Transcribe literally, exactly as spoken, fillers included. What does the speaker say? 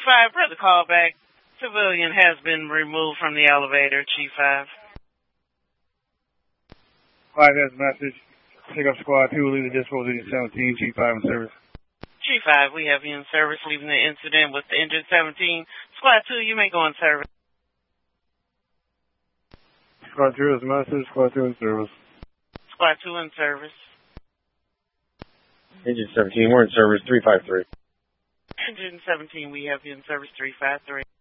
five, brother, call back. Civilian has been removed from the elevator, Chief five. five has a message. Pick up squad two, leave the disposal unit seventeen, Chief five in service. Chief five, we have you in service, leaving the incident with the injured seventeen. Squad two, you may go in service. Squad two has a message. Squad two in service. Squad two in service. Injured seventeen, we're in service, three five three. Injured seventeen, we have you in service, three five three.